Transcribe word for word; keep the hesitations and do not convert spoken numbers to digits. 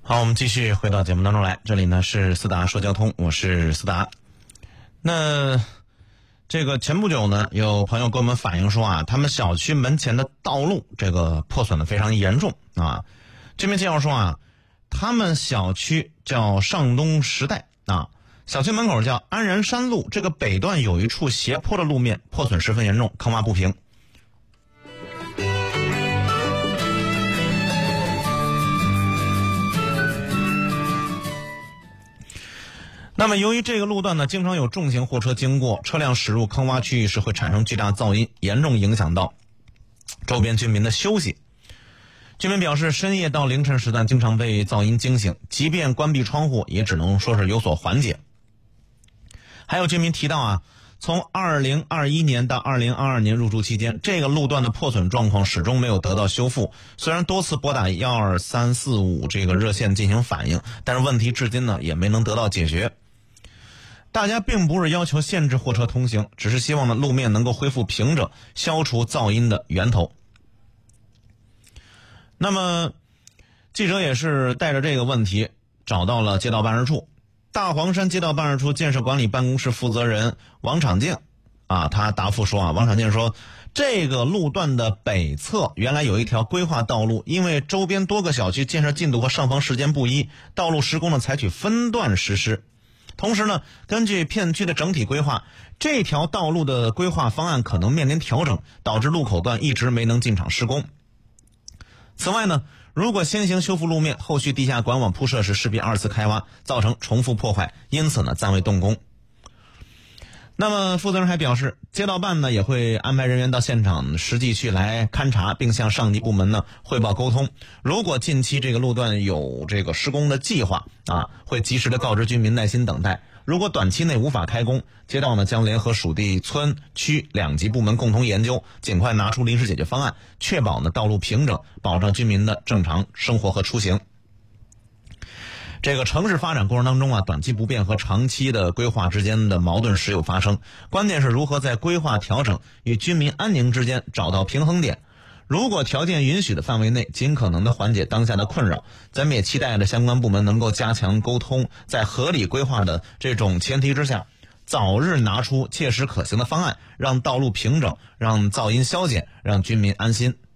好，我们继续回到节目当中来，这里呢是思达说交通，我是思达。那这个前不久呢，有朋友跟我们反映说啊，他们小区门前的道路这个破损的非常严重啊。这边介绍说啊，他们小区叫上东时代啊，小区门口叫安然山路，这个北段有一处斜坡的路面破损十分严重，坑洼不平。那么由于这个路段呢，经常有重型货车经过，车辆驶入坑洼区域时会产生巨大噪音，严重影响到周边居民的休息。居民表示，深夜到凌晨时段经常被噪音惊醒，即便关闭窗户也只能说是有所缓解。还有居民提到啊，从二零二一年到二零二二年入住期间，这个路段的破损状况始终没有得到修复，虽然多次拨打一二三四五这个热线进行反映，但是问题至今呢也没能得到解决。大家并不是要求限制货车通行，只是希望呢路面能够恢复平整，消除噪音的源头。那么记者也是带着这个问题找到了街道办事处，大黄山街道办事处建设管理办公室负责人王长健啊，他答复说啊，王长健说，这个路段的北侧原来有一条规划道路，因为周边多个小区建设进度和上方时间不一，道路施工呢采取分段实施。同时呢，根据片区的整体规划，这条道路的规划方案可能面临调整，导致路口段一直没能进场施工。此外呢，如果先行修复路面，后续地下管网铺设时势必二次开挖，造成重复破坏，因此呢暂未动工。那么负责人还表示，街道办呢也会安排人员到现场实际去来勘察，并向上级部门呢汇报沟通。如果近期这个路段有这个施工的计划啊，会及时的告知居民耐心等待。如果短期内无法开工，街道呢将联合属地村区两级部门共同研究，尽快拿出临时解决方案，确保呢道路平整，保障居民的正常生活和出行。这个城市发展过程当中啊，短期不便和长期的规划之间的矛盾时有发生，关键是如何在规划调整与居民安宁之间找到平衡点。如果条件允许的范围内，尽可能的缓解当下的困扰，咱们也期待着相关部门能够加强沟通，在合理规划的这种前提之下，早日拿出切实可行的方案，让道路平整，让噪音消减，让居民安心。